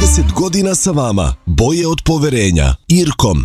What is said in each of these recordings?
30 godina sa vama, boje od poverenja. Irkom.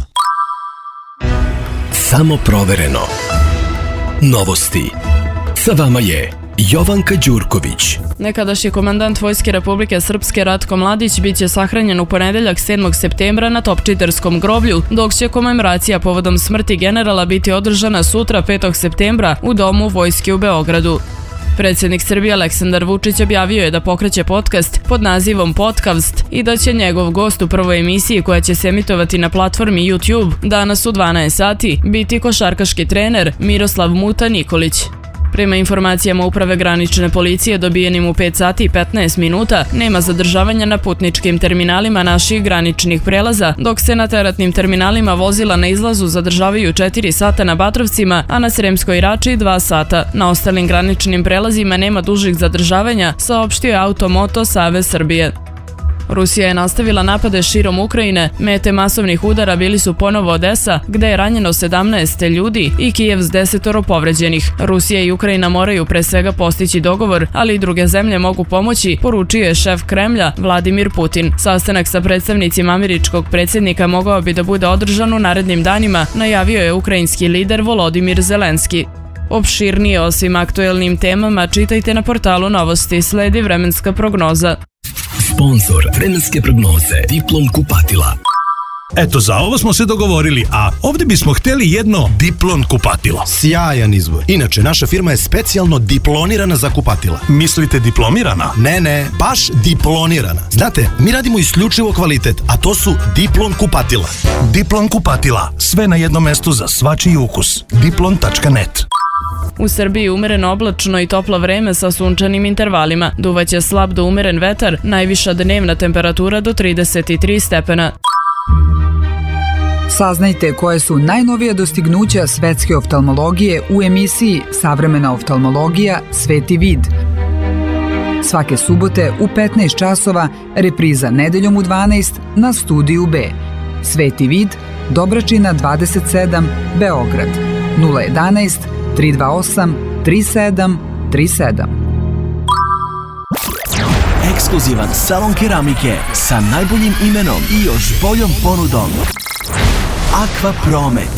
Samo provereno. Novosti. Sa vama je Jovanka Đurković. Nekadašnji komandant Vojske Republike Srpske Ratko Mladić biće sahranjen u ponedeljak 7. septembra na Topčiderskom groblju, dok će komemoracija povodom smrti generala biti održana sutra 5. septembra u Domu Vojske u Beogradu. Predsjednik Srbije Aleksandar Vučić objavio je da pokreće podcast pod nazivom Podcast i da će njegov gost u prvoj emisiji koja će se emitovati na platformi YouTube danas u 12 sati biti košarkaški trener Miroslav Muta Nikolić. Prema informacijama Uprave granične policije dobijenim u 5 sati i 15 minuta, nema zadržavanja na putničkim terminalima naših graničnih prelaza, dok se na teretnim terminalima vozila na izlazu zadržavaju 4 sata na Batrovcima, a na Sremskoj Rači 2 sata. Na ostalim graničnim prelazima nema dužih zadržavanja, saopštio je Automoto Savez Srbije. Rusija je nastavila napade širom Ukrajine, mete masovnih udara bili su ponovo Odesa, gde je ranjeno 17 ljudi i Kijev s 10 povređenih. Rusija i Ukrajina moraju pre svega postići dogovor, ali i druge zemlje mogu pomoći, poručio je šef Kremlja Vladimir Putin. Sastanak sa predstavnicima američkog predsjednika mogao bi da bude održan u narednim danima, najavio je ukrajinski lider Volodimir Zelenski. Opširnije o svim aktuelnim temama čitajte na portalu Novosti, sledi vremenska prognoza. Sponzor vremenske prognoze Diplom kupatila. Eto, za ovo smo se dogovorili, a ovdje bismo htjeli jedno Diplom kupatilo. Sjajan izbor. Inače, naša firma je specijalno diplonirana za kupatila. Mislite diplomirana? Ne, baš diplonirana. Znate, mi radimo isključivo kvalitet, a to su Diplom kupatila. Diplom kupatila. Sve na jednom mestu za svačiji ukus. Diplom.net. U Srbiji umereno oblačno i toplo vreme sa sunčanim intervalima. Duvaće slab do umeren vetar, najviša dnevna temperatura do 33 stepena. Saznajte koje su najnovija dostignuća svetske oftalmologije u emisiji Savremena oftalmologija Sveti vid. Svake subote u 15 časova, repriza nedeljom u 12 na Studiju B. Sveti vid, Dobračina 27, Beograd, 011 328 3737. Ekskluzivan salon keramike sa najboljim imenom i još boljom ponudom. Aqua Promet.